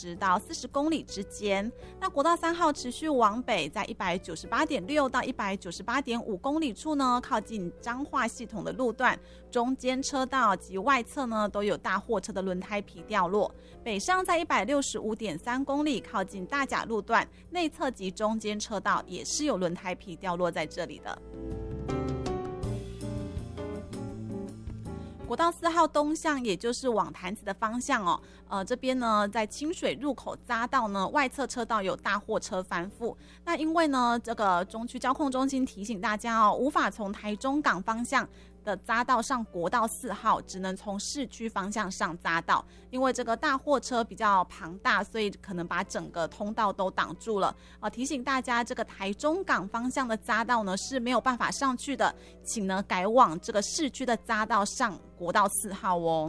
30到40公里之间。那国道3号持续往北，在 198.6 到 198.5 公里处呢，靠近彰化系统的路段，中间车道及外侧呢都有大货车的轮胎皮掉落。北上在 165.3 公里，靠近大甲路段，内侧及中间车道也是有轮胎皮掉落在这里的。国道4号东向，也就是往潭子的方向哦，这边呢在清水入口匝道呢，外侧车道有大货车翻覆。那因为呢，这个中区交控中心提醒大家哦，无法从台中港方向的匝道上国道4号，只能从市区方向上匝道，因为这个大货车比较庞大，所以可能把整个通道都挡住了提醒大家，这个台中港方向的匝道呢是没有办法上去的，请呢改往这个市区的匝道上国道4号哦。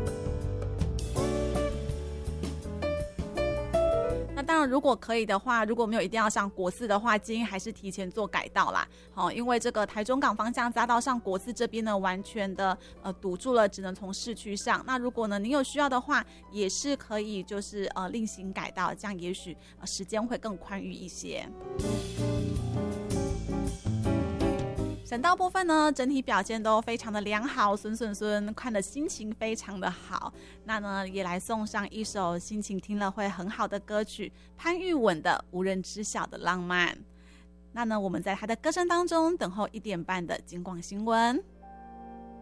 那当然如果可以的话，如果没有一定要上国4的话，建议还是提前做改道啦因为这个台中港方向匝道上国4这边呢完全的堵住了，只能从市区上。那如果呢您有需要的话，也是可以就是另行改道，这样也许时间会更宽裕一些。省道部分呢，整体表现都非常的良好，孙看的心情非常的好。那呢，也来送上一首心情听了会很好的歌曲，潘玉稳的《无人知晓的浪漫》。那呢，我们在他的歌声当中等候1点半的警广新闻。